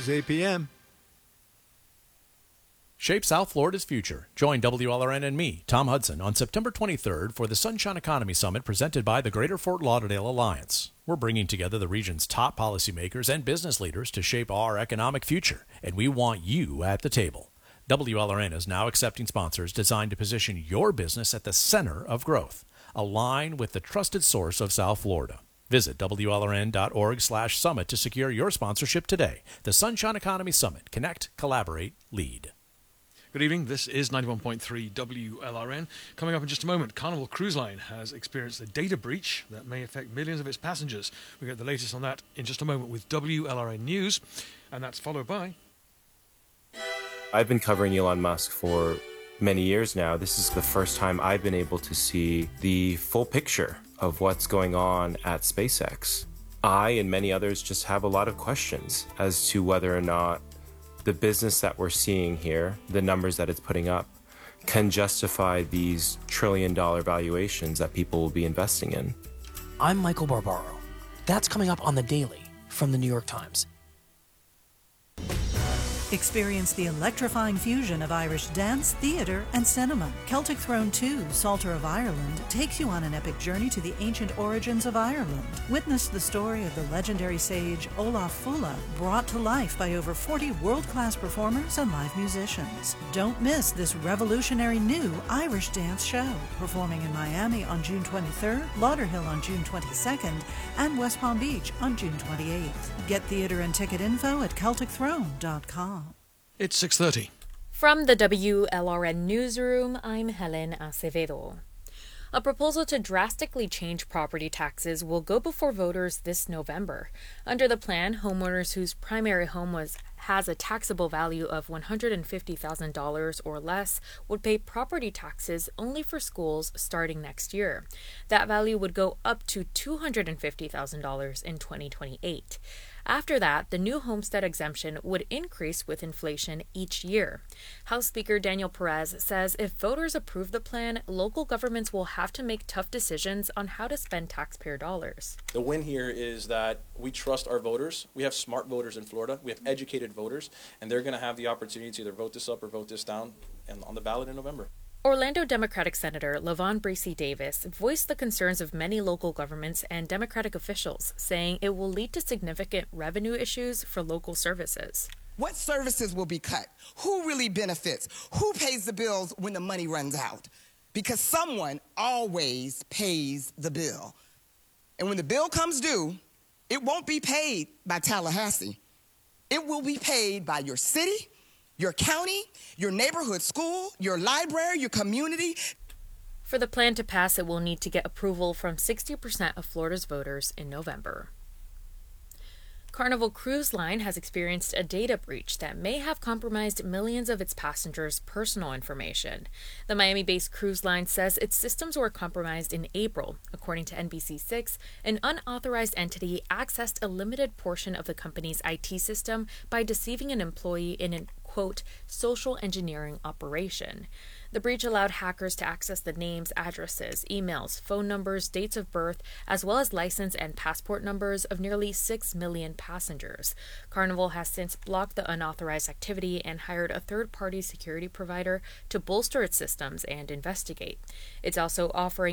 Tuesdays, 8 p.m. Shape South Florida's future. Join WLRN and me, Tom Hudson, on September 23rd for the Sunshine Economy Summit presented by the Greater Fort Lauderdale Alliance. We're bringing together the region's top policymakers and business leaders to shape our economic future, and we want you at the table. WLRN is now accepting sponsors designed to position your business at the center of growth. Align with the trusted source of South Florida. Visit WLRN.org/summit to secure your sponsorship today. The Sunshine Economy Summit. Connect, collaborate, lead. Good evening. This is 91.3 WLRN. Coming up in just a moment, Carnival Cruise Line has experienced a data breach that may affect millions of its passengers. We'll get the latest on that in just a moment with WLRN News, and that's followed by... I've been covering Elon Musk for many years now. This is the first time I've been able to see the full picture of what's going on at SpaceX. I and many others just have a lot of questions as to whether or not the business that we're seeing here, the numbers that it's putting up, can justify these trillion-dollar valuations that people will be investing in. I'm Michael Barbaro. That's coming up on The Daily from The New York Times. Experience the electrifying fusion of Irish dance, theatre, and cinema. Celtic Throne 2, Psalter of Ireland, takes you on an epic journey to the ancient origins of Ireland. Witness the story of the legendary sage Olaf Fulla, brought to life by over 40 world-class performers and live musicians. Don't miss this revolutionary new Irish dance show, performing in Miami on June 23rd, Lauderhill on June 22nd, and West Palm Beach on June 28th. Get theatre and ticket info at CelticThrone.com. It's 6:30. From the WLRN Newsroom, I'm Helen Acevedo. A proposal to drastically change property taxes will go before voters this November. Under the plan, homeowners whose primary home has a taxable value of $150,000 or less would pay property taxes only for schools starting next year. That value would go up to $250,000 in 2028. After that, the new homestead exemption would increase with inflation each year. House Speaker Daniel Perez says if voters approve the plan, local governments will have to make tough decisions on how to spend taxpayer dollars. The win here is that we trust our voters. We have smart voters in Florida. We have educated voters, and they're going to have the opportunity to either vote this up or vote this down and on the ballot in November. Orlando Democratic Senator LaVon Bracey Davis voiced the concerns of many local governments and Democratic officials, saying it will lead to significant revenue issues for local services. What services will be cut? Who really benefits? Who pays the bills when the money runs out? Because someone always pays the bill. And when the bill comes due, it won't be paid by Tallahassee. It will be paid by your city, your county, your neighborhood school, your library, your community. For the plan to pass, it will need to get approval from 60% of Florida's voters in November. Carnival Cruise Line has experienced a data breach that may have compromised millions of its passengers' personal information. The Miami-based cruise line says its systems were compromised in April. According to NBC6, an unauthorized entity accessed a limited portion of the company's IT system by deceiving an employee in an, quote, social engineering operation. The breach allowed hackers to access the names, addresses, emails, phone numbers, dates of birth, as well as license and passport numbers of nearly 6 million passengers. Carnival has since blocked the unauthorized activity and hired a third-party security provider to bolster its systems and investigate. It's also offering